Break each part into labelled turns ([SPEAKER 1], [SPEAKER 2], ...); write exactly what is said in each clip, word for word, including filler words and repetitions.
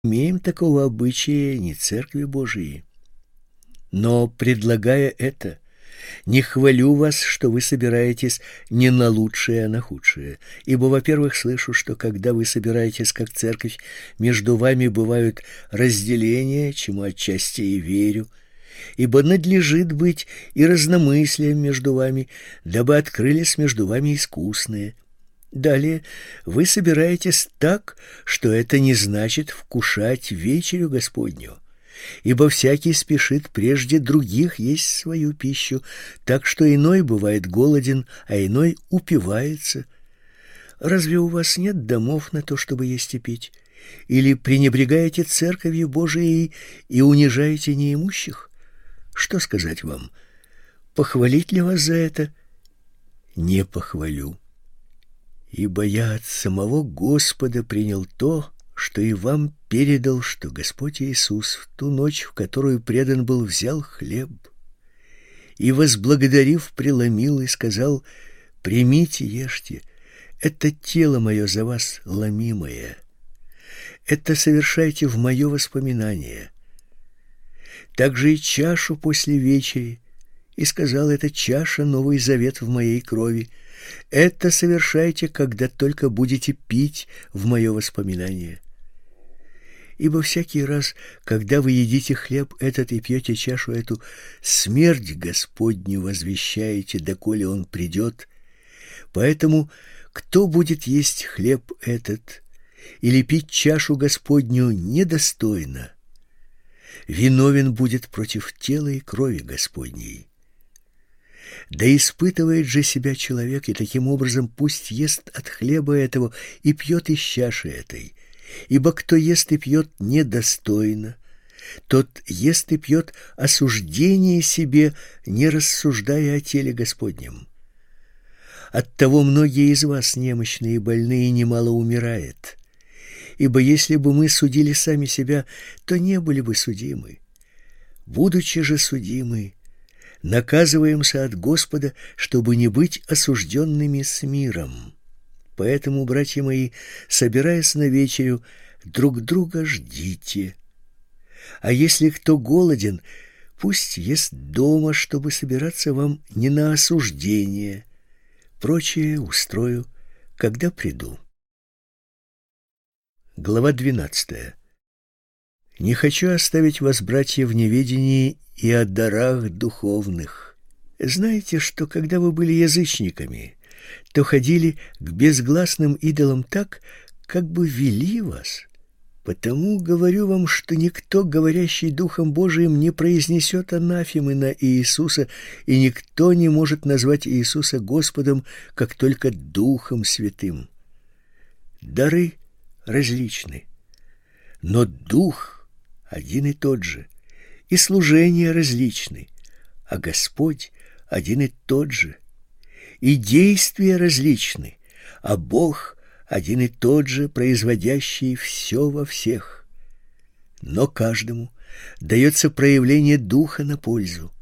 [SPEAKER 1] имеем такого обычая не Церкви Божией. Но, предлагая это, не хвалю вас, что вы собираетесь не на лучшее, а на худшее. Ибо, во-первых, слышу, что когда вы собираетесь как церковь, между вами бывают разделения, чему отчасти и верю, ибо надлежит быть и разномыслием между вами, дабы открылись между вами искусные. Далее, вы собираетесь так, что это не значит вкушать вечерю Господню. Ибо всякий спешит прежде других есть свою пищу, так что иной бывает голоден, а иной упивается. Разве у вас нет домов на то, чтобы есть и пить? Или пренебрегаете церковью Божией и унижаете неимущих? Что сказать вам? Похвалить ли вас за это? Не похвалю. Ибо я от самого Господа принял то, что и вам передал, что Господь Иисус в ту ночь, в которую предан был, взял хлеб и, возблагодарив, преломил и сказал: «Примите, ешьте, это тело мое за вас ломимое, это совершайте в мое воспоминание». Также и чашу после вечери, и сказал: «Это чаша, новый завет в моей крови, это совершайте, когда только будете пить в мое воспоминание». Ибо всякий раз, когда вы едите хлеб этот и пьете чашу эту, смерть Господню возвещаете, доколе он придет. Поэтому кто будет есть хлеб этот или пить чашу Господню недостойно, виновен будет против тела и крови Господней. Да испытывает же себя человек, и таким образом пусть ест от хлеба этого и пьет из чаши этой. Ибо кто ест и пьет недостойно, тот ест и пьет осуждение себе, не рассуждая о теле Господнем. Оттого многие из вас, немощные и больные, немало умирает. Ибо если бы мы судили сами себя, то не были бы судимы. Будучи же судимы, наказываемся от Господа, чтобы не быть осужденными с миром. Поэтому, братья мои, собираясь на вечерю, друг друга ждите. А если кто голоден, пусть ест дома, чтобы собираться вам не на осуждение. Прочее устрою, когда приду. Глава двенадцатая. Не хочу оставить вас, братья, в неведении и о дарах духовных. Знаете, что когда вы были язычниками, то ходили к безгласным идолам так, как бы вели вас. Потому говорю вам, что никто, говорящий Духом Божиим, не произнесет анафемы на Иисуса, и никто не может назвать Иисуса Господом, как только Духом Святым. Дары различны, но Дух один и тот же, и служения различны, а Господь один и тот же. И действия различны, а Бог один и тот же, производящий все во всех. Но каждому дается проявление Духа на пользу.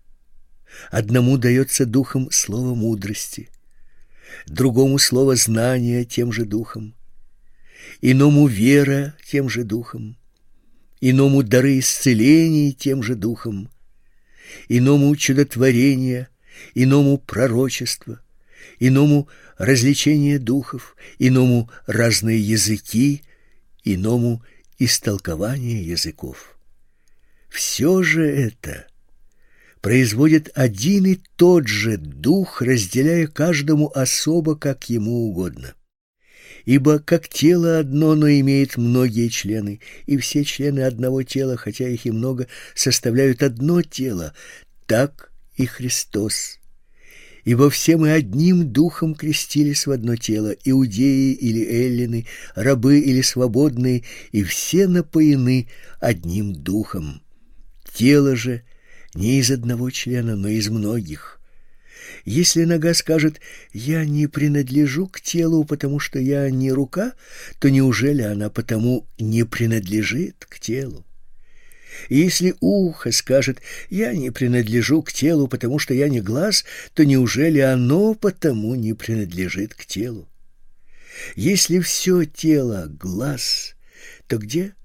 [SPEAKER 1] Одному дается Духом слово мудрости, другому слово знания тем же Духом, иному вера тем же Духом, иному дары исцелений тем же Духом, иному чудотворения, иному пророчество, иному развлечение духов, иному разные языки, иному истолкование языков. Все же это производит один и тот же Дух, разделяя каждому особо, как ему угодно. Ибо как тело одно, но имеет многие члены, и все члены одного тела, хотя их и много, составляют одно тело, так и Христос. Ибо все мы одним духом крестились в одно тело, иудеи или эллины, рабы или свободные, и все напоены одним духом. Тело же не из одного члена, но из многих. Если нога скажет: «Я не принадлежу к телу, потому что я не рука», то неужели она потому не принадлежит к телу? И если ухо скажет: «Я не принадлежу к телу, потому что я не глаз», то неужели оно потому не принадлежит к телу? Если все тело глаз, то где